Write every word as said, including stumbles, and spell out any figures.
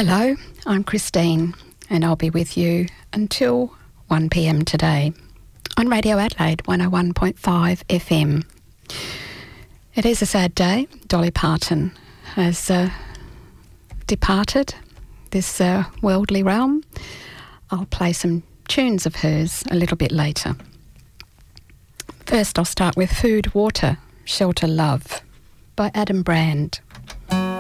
Hello, I'm Christine, and I'll be with you until one p m today on Radio Adelaide one oh one point five F M. It is a sad day. Dolly Parton has uh, departed this uh, worldly realm. I'll play some tunes of hers a little bit later. First, I'll start with Food, Water, Shelter, Love by Adam Brand.